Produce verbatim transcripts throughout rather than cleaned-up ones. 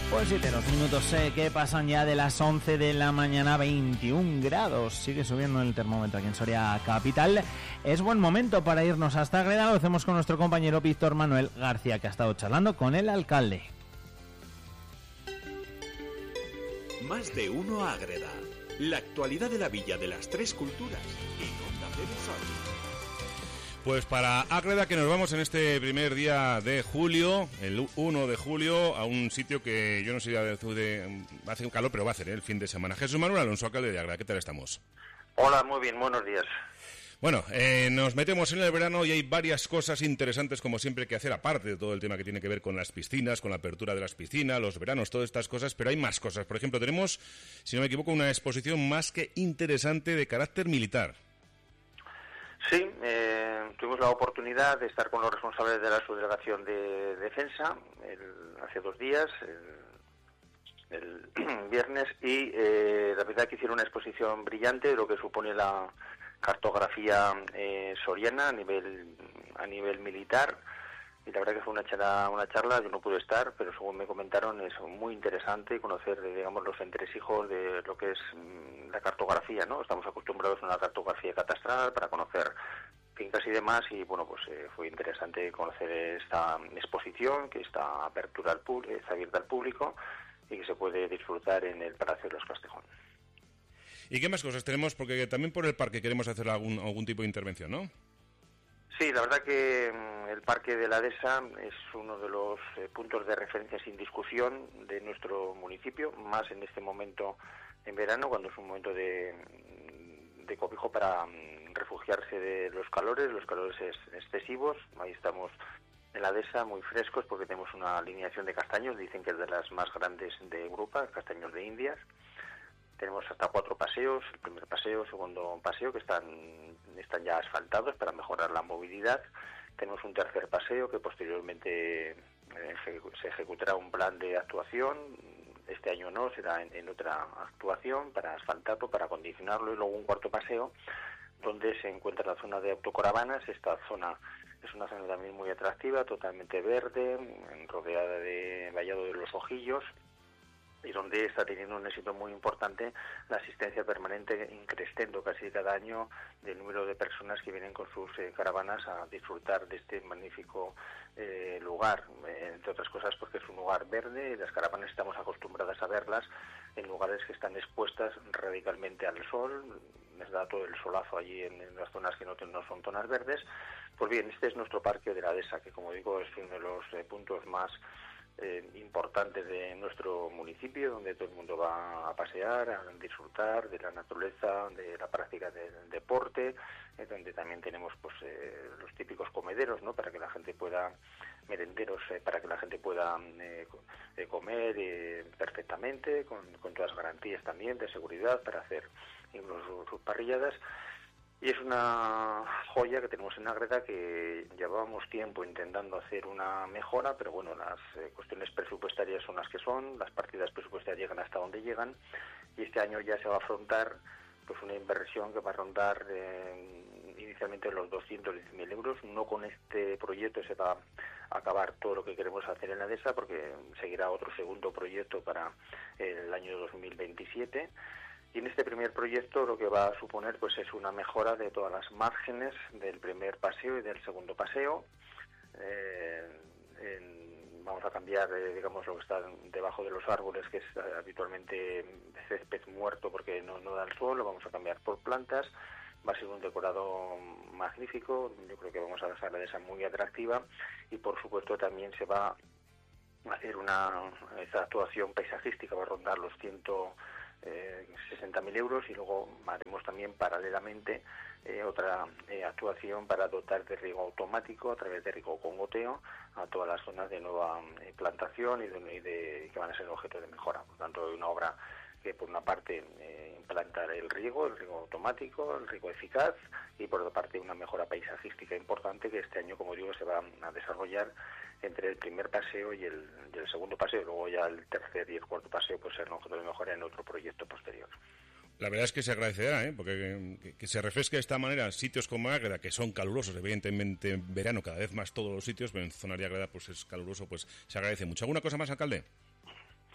Pues siete los minutos eh, que pasan ya de las once de la mañana, veintiún grados. Sigue subiendo el termómetro aquí en Soria Capital. Es buen momento para irnos hasta Ágreda. Lo hacemos con nuestro compañero Víctor Manuel García, que ha estado charlando con el alcalde. Más de uno Ágreda. La actualidad de la Villa de las Tres Culturas y Onda Cero Soria. Pues para Ágreda, que nos vamos en este primer día de julio, el uno de julio, a un sitio que yo no sé, de, hace un calor, pero va a hacer ¿eh? el fin de semana. Jesús Manuel Alonso, alcalde de Ágreda, ¿qué tal estamos? Hola, muy bien, buenos días. Bueno, eh, nos metemos en el verano y hay varias cosas interesantes, como siempre, que hacer, aparte de todo el tema que tiene que ver con las piscinas, con la apertura de las piscinas, los veranos, todas estas cosas, pero hay más cosas. Por ejemplo, tenemos, si no me equivoco, una exposición más que interesante de carácter militar. Sí, eh, tuvimos la oportunidad de estar con los responsables de la subdelegación de defensa el, hace dos días, el, el viernes, y eh, la verdad que hicieron una exposición brillante de lo que supone la cartografía eh, soriana a nivel a nivel militar. Y la verdad que fue una charla, una charla, yo no pude estar, pero según me comentaron es muy interesante conocer, digamos, los entresijos de lo que es mmm, la cartografía, ¿no? Estamos acostumbrados a una cartografía catastral para conocer fincas y demás, y bueno, pues eh, fue interesante conocer esta exposición, que está apertura al público, está abierta al público y que se puede disfrutar en el Palacio de los Castejón. ¿Y qué más cosas tenemos? Porque también por el parque queremos hacer algún, algún tipo de intervención, ¿no? Sí, la verdad que el Parque de la Dehesa es uno de los eh, puntos de referencia sin discusión de nuestro municipio, más en este momento en verano, cuando es un momento de, de cobijo para um, refugiarse de los calores, los calores es, excesivos. Ahí estamos en la Dehesa muy frescos porque tenemos una alineación de castaños, dicen que es de las más grandes de Europa, castaños de Indias. Tenemos hasta cuatro paseos, el primer paseo, el segundo paseo, que están, están ya asfaltados para mejorar la movilidad. Tenemos un tercer paseo que posteriormente eh, se ejecutará un plan de actuación. Este año no, será en, en otra actuación para asfaltarlo, para acondicionarlo. Y luego un cuarto paseo donde se encuentra la zona de autocaravanas. Esta zona es una zona también muy atractiva, totalmente verde, rodeada de vallado de los ojillos, y donde está teniendo un éxito muy importante la asistencia permanente, increciendo casi cada año del número de personas que vienen con sus eh, caravanas a disfrutar de este magnífico eh, lugar, eh, entre otras cosas porque es un lugar verde y las caravanas estamos acostumbradas a verlas en lugares que están expuestas radicalmente al sol, les da todo el solazo allí en, en las zonas que no, no son zonas verdes. Pues bien, este es nuestro Parque de la Dehesa, que como digo es uno de los eh, puntos más Eh, importantes de nuestro municipio, donde todo el mundo va a pasear, a disfrutar de la naturaleza, de la práctica del deporte, eh, donde también tenemos pues eh, los típicos comederos, ¿no? Para que la gente pueda, merenderos, eh, para que la gente pueda eh, comer eh, perfectamente, con, con todas las garantías también de seguridad para hacer incluso sus parrilladas. Y es una joya que tenemos en Ágreda, que llevábamos tiempo intentando hacer una mejora, pero bueno, las eh, cuestiones presupuestarias son las que son, las partidas presupuestarias llegan hasta donde llegan, y este año ya se va a afrontar pues una inversión que va a rondar eh, inicialmente los doscientos diez mil euros. No con este proyecto se va a acabar todo lo que queremos hacer en la Dehesa, porque seguirá otro segundo proyecto para el año dos mil veintisiete. Y en este primer proyecto lo que va a suponer pues es una mejora de todas las márgenes del primer paseo y del segundo paseo. Eh, en, vamos a cambiar, eh, digamos, lo que está debajo de los árboles, que es eh, habitualmente césped muerto porque no, no da el sol, lo vamos a cambiar por plantas. Va a ser un decorado magnífico, yo creo que vamos a hacer la Dehesa muy atractiva, y por supuesto también se va a hacer una esta actuación paisajística, va a rondar los ciento Eh, sesenta mil euros, y luego haremos también paralelamente eh, otra eh, actuación para dotar de riego automático a través de riego con goteo a todas las zonas de nueva eh, plantación y, de, y de, que van a ser objeto de mejora. Por tanto, una obra que por una parte eh, implantar el riego, el riego automático, el riego eficaz, y por otra parte una mejora paisajística importante que este año, como digo, se va a desarrollar entre el primer paseo y el, y el segundo paseo. Luego ya el tercer y el cuarto paseo pues serán objeto de mejora en otro proyecto posterior. La verdad es que se agradecerá, ¿eh? Porque que, que se refresque de esta manera sitios como Ágreda, que son calurosos, evidentemente en verano cada vez más todos los sitios, pero en zona de Ágreda pues es caluroso, pues se agradece mucho. ¿Alguna cosa más, alcalde?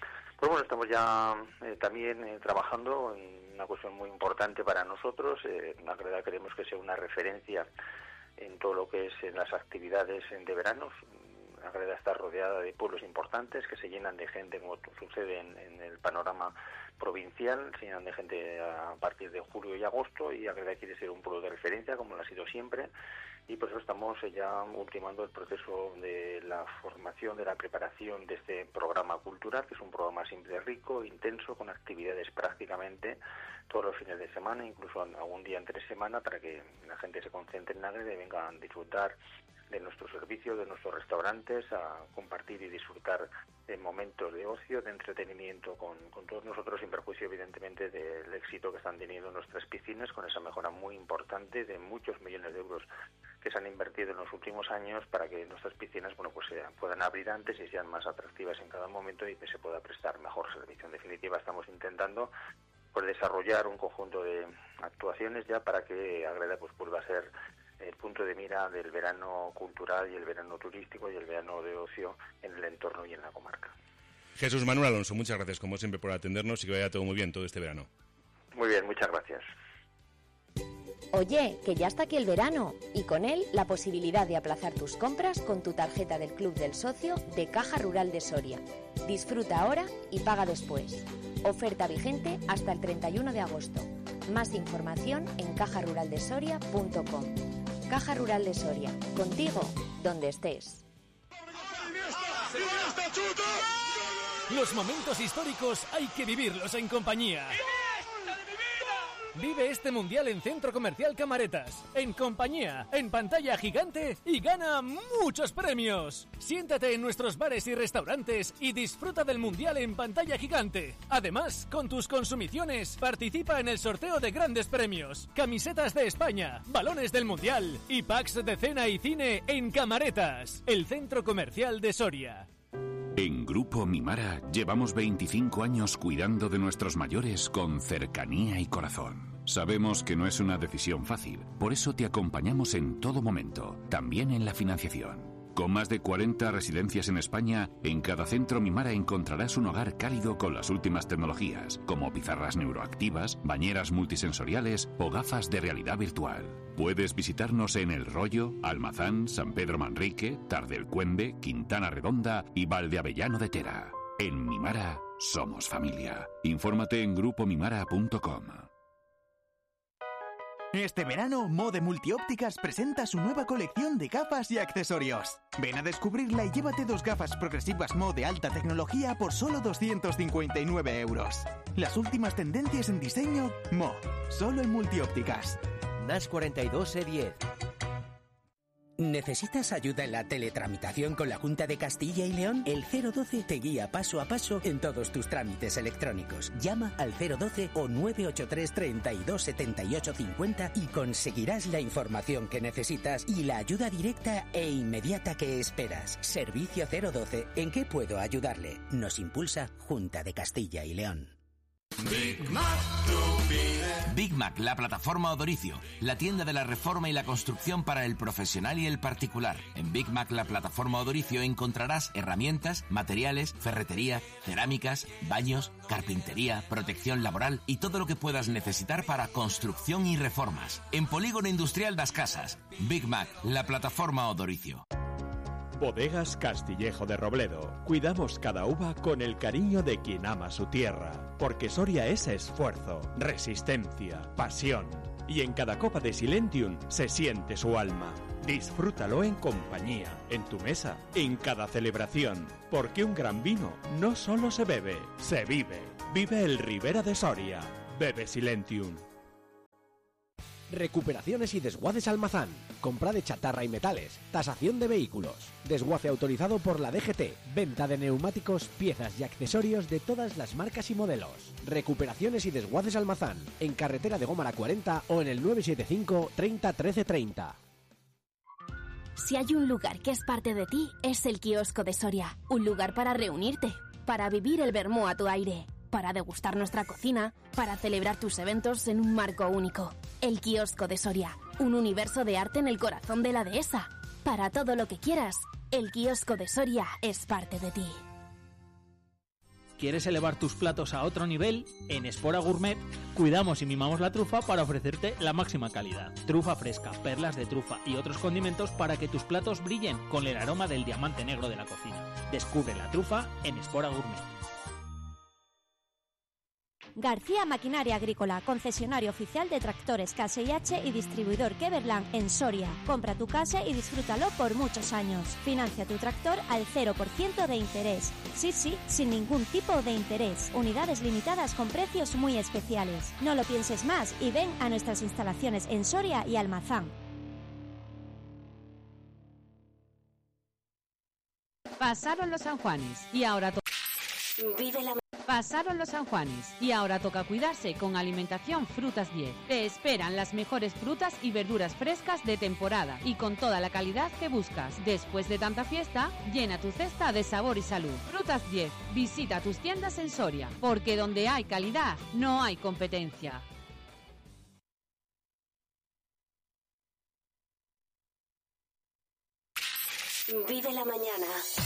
Pues bueno, estamos ya eh, también eh, trabajando en una cuestión muy importante para nosotros. Eh, en Ágreda queremos que sea una referencia en todo lo que es en las actividades de verano. Ágreda está rodeada de pueblos importantes que se llenan de gente, como sucede en, en el panorama provincial, se llenan de gente a partir de julio y agosto, y Ágreda quiere ser un pueblo de referencia, como lo ha sido siempre, y por eso estamos ya ultimando el proceso de la formación, de la preparación de este programa cultural, que es un programa siempre rico, intenso, con actividades prácticamente todos los fines de semana, incluso algún día entre semana, para que la gente se concentre en Ágreda y venga a disfrutar de nuestros servicios, de nuestros restaurantes, a compartir y disfrutar de momentos de ocio, de entretenimiento con, con todos nosotros, sin perjuicio evidentemente del éxito que están teniendo nuestras piscinas, con esa mejora muy importante de muchos millones de euros que se han invertido en los últimos años para que nuestras piscinas, bueno, pues sean, puedan abrir antes y sean más atractivas en cada momento y que se pueda prestar mejor servicio. En definitiva, estamos intentando pues desarrollar un conjunto de actuaciones ya para que Ágreda pues vuelva a ser el punto de mira del verano cultural y el verano turístico y el verano de ocio en el entorno y en la comarca. Jesús Manuel Alonso, muchas gracias como siempre por atendernos y que vaya todo muy bien todo este verano. Muy bien, muchas gracias. Oye, que ya está aquí el verano y con él la posibilidad de aplazar tus compras con tu tarjeta del Club del Socio de Caja Rural de Soria. Disfruta ahora y paga después. Oferta vigente hasta el treinta y uno de agosto. Más información en caja rural de soria punto com. Caja Rural de Soria, contigo donde estés. Los momentos históricos hay que vivirlos en compañía. Vive este mundial en Centro Comercial Camaretas, en compañía, en pantalla gigante y gana muchos premios. Siéntate en nuestros bares y restaurantes y disfruta del mundial en pantalla gigante. Además, con tus consumiciones, participa en el sorteo de grandes premios, camisetas de España, balones del mundial y packs de cena y cine en Camaretas, el Centro Comercial de Soria. En Grupo Mimara llevamos veinticinco años cuidando de nuestros mayores con cercanía y corazón. Sabemos que no es una decisión fácil, por eso te acompañamos en todo momento, también en la financiación. Con más de cuarenta residencias en España, en cada centro Mimara encontrarás un hogar cálido con las últimas tecnologías, como pizarras neuroactivas, bañeras multisensoriales o gafas de realidad virtual. Puedes visitarnos en El Rollo, Almazán, San Pedro Manrique, Tardelcuende, Quintana Redonda y Valdeavellano de Tera. En Mimara somos familia. Infórmate en grupo mimara punto com. Este verano, Mode Multiópticas presenta su nueva colección de gafas y accesorios. Ven a descubrirla y llévate dos gafas progresivas Mo de alta tecnología por solo doscientos cincuenta y nueve euros. Las últimas tendencias en diseño, Mo, solo en Multiópticas. Nash cuarenta y dos E diez. ¿Necesitas ayuda en la teletramitación con la Junta de Castilla y León? El cero doce te guía paso a paso en todos tus trámites electrónicos. Llama al cero doce o nueve ocho tres, treinta y dos, setenta y ocho cincuenta y conseguirás la información que necesitas y la ayuda directa e inmediata que esperas. Servicio cero doce. ¿En qué puedo ayudarle? Nos impulsa Junta de Castilla y León. Big Mac, tu vida. Big Mac, la plataforma Odoricio, la tienda de la reforma y la construcción para el profesional y el particular. En Big Mac, la plataforma Odoricio, encontrarás herramientas, materiales, ferretería, cerámicas, baños, carpintería, protección laboral y todo lo que puedas necesitar para construcción y reformas. En Polígono Industrial Das Casas, Big Mac, la plataforma Odoricio. Bodegas Castillejo de Robledo. Cuidamos cada uva con el cariño de quien ama su tierra, porque Soria es esfuerzo, resistencia, pasión. Y en cada copa de Silentium se siente su alma. Disfrútalo en compañía, en tu mesa, en cada celebración, porque un gran vino no solo se bebe, se vive. Vive el Ribera de Soria. Bebe Silentium. Recuperaciones y desguaces Almazán. Compra de chatarra y metales. Tasación de vehículos. Desguace autorizado por la D G T. Venta de neumáticos, piezas y accesorios de todas las marcas y modelos. Recuperaciones y desguaces Almazán. En carretera de Gómara cuarenta o en el nueve siete cinco, treinta, trece, treinta. Si hay un lugar que es parte de ti, es el Kiosco de Soria. Un lugar para reunirte, para vivir el vermú a tu aire, para degustar nuestra cocina, para celebrar tus eventos en un marco único. El Kiosco de Soria, un universo de arte en el corazón de la dehesa. Para todo lo que quieras, el Kiosco de Soria es parte de ti. ¿Quieres elevar tus platos a otro nivel? En Espora Gourmet cuidamos y mimamos la trufa para ofrecerte la máxima calidad. Trufa fresca, perlas de trufa y otros condimentos para que tus platos brillen con el aroma del diamante negro de la cocina. Descubre la trufa en Espora Gourmet. García Maquinaria Agrícola, concesionario oficial de tractores K S I H y distribuidor Keverland en Soria. Compra tu K S I y disfrútalo por muchos años. Financia tu tractor al cero por ciento de interés. Sí, sí, sin ningún tipo de interés. Unidades limitadas con precios muy especiales. No lo pienses más y ven a nuestras instalaciones en Soria y Almazán. Pasaron los San Juanes y ahora toca... Vive la... Pasaron los San Juanes y ahora toca cuidarse con Alimentación Frutas diez. Te esperan las mejores frutas y verduras frescas de temporada y con toda la calidad que buscas. Después de tanta fiesta, llena tu cesta de sabor y salud. Frutas diez. Visita tus tiendas en Soria, porque donde hay calidad, no hay competencia. Vive la mañana.